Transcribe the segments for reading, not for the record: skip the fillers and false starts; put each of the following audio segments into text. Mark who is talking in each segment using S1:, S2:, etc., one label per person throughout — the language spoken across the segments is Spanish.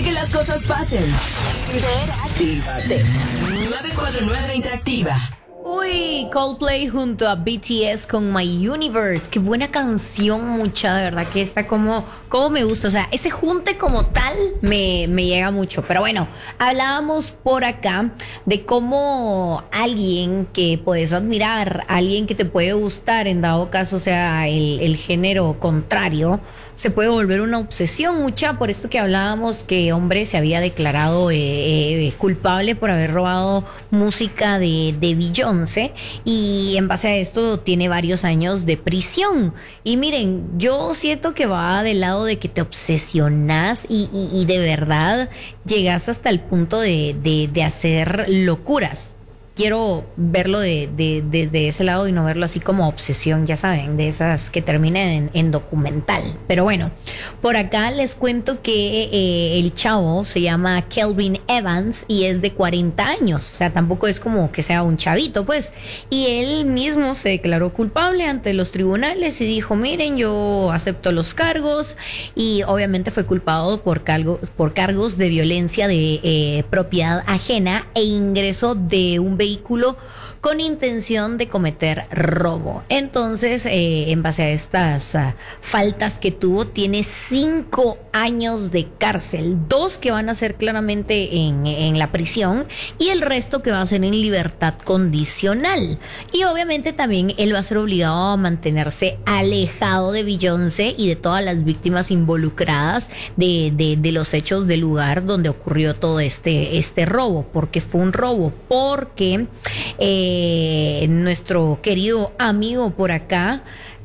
S1: que las cosas pasen. Interactívate. 949 Interactiva.
S2: Uy, Coldplay junto a BTS con My Universe. Qué buena canción, mucha, de verdad que está como me gusta. O sea, ese junte como tal me llega mucho. Pero bueno, hablábamos por acá de cómo alguien que puedes admirar, alguien que te puede gustar, en dado caso sea el género contrario, se puede volver una obsesión, mucha, por esto que hablábamos que hombre se había declarado culpable por haber robado música de Beyoncé, y en base a esto tiene varios años de prisión. Y miren, yo siento que va del lado de que te obsesionas y de verdad llegas hasta el punto de hacer locuras. Quiero verlo desde ese lado y no verlo así como obsesión, ya saben, de esas que terminan en documental. Pero bueno, por acá les cuento que el chavo se llama Kelvin Evans y es de 40 años. O sea, tampoco es como que sea un chavito, pues. Y él mismo se declaró culpable ante los tribunales y dijo, miren, yo acepto los cargos, y obviamente fue culpado por cargos de violencia de propiedad ajena e ingreso de un vehículo con intención de cometer robo. Entonces, en base a estas faltas que tuvo, tiene 5 años de cárcel, 2 que van a ser claramente en la prisión y el resto que va a ser en libertad condicional. Y obviamente también él va a ser obligado a mantenerse alejado de Beyoncé y de todas las víctimas involucradas de los hechos del lugar donde ocurrió todo este robo. Porque fue un robo, porque nuestro querido amigo por acá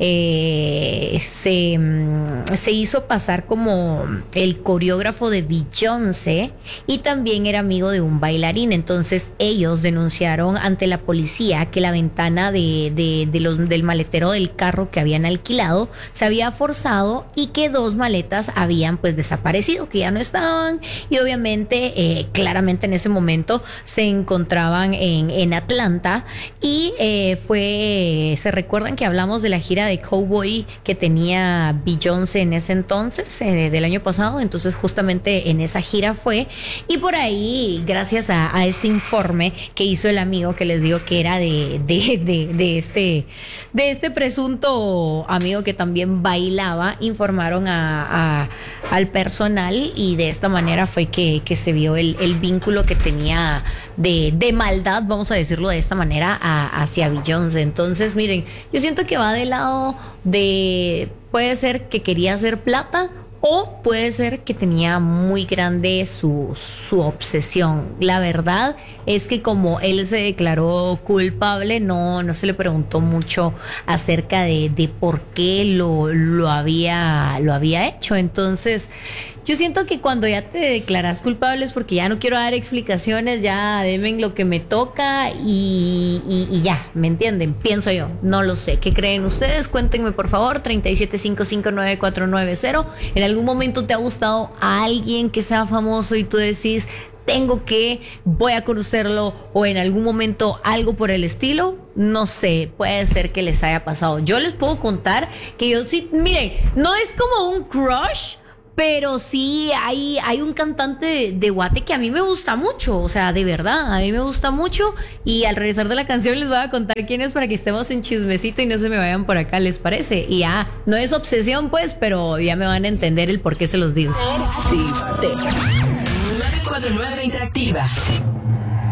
S2: se hizo pasar como el coreógrafo de Beyoncé y también era amigo de un bailarín. Entonces ellos denunciaron ante la policía que la ventana del maletero del carro que habían alquilado se había forzado y que 2 maletas habían pues desaparecido, que ya no estaban, y obviamente claramente en ese momento se encontraban en Atlanta. Y se recuerdan que hablamos de la gira de Cowboy que tenía Beyoncé en ese entonces, del año pasado. Entonces justamente en esa gira fue, y por ahí, gracias a este informe que hizo el amigo que les digo que era de este presunto amigo que también bailaba, informaron al personal, y de esta manera fue que se vio el vínculo que tenía de maldad, vamos a decirlo de esta manera, hacia Beyoncé. Entonces, miren, yo siento que va del lado puede ser que quería hacer plata, o puede ser que tenía muy grande su obsesión. La verdad es que como él se declaró culpable, no se le preguntó mucho acerca de por qué lo había hecho. Entonces, yo siento que cuando ya te declaras culpable es porque ya no quiero dar explicaciones, ya denme lo que me toca y ya, ¿me entienden? Pienso yo, no lo sé. ¿Qué creen ustedes? Cuéntenme por favor, 37559490. ¿En algún momento te ha gustado a alguien que sea famoso y tú decís, voy a conocerlo, o en algún momento algo por el estilo? No sé, puede ser que les haya pasado. Yo les puedo contar que yo sí, miren, no es como un crush, pero sí hay un cantante de Guate que a mí me gusta mucho, o sea, de verdad, a mí me gusta mucho, y al regresar de la canción les voy a contar quién es para que estemos en chismecito y no se me vayan por acá, ¿les parece? Y ya, no es obsesión pues, pero ya me van a entender el por qué se los digo.
S1: Interactívate. 949 Interactiva.